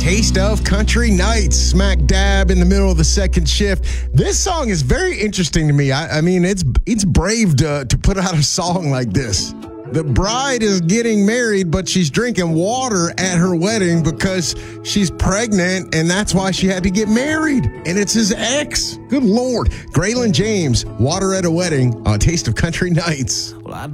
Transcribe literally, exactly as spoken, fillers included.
Taste of Country Nights, smack dab in the middle of the second shift. This song is very interesting to me. I, I mean, it's it's brave to, to put out a song like this. The bride is getting married, but she's drinking water at her wedding because she's pregnant, and that's why she had to get married. And it's his ex. Good Lord. Graylin James, Water at a Wedding on Taste of Country Nights. Well, I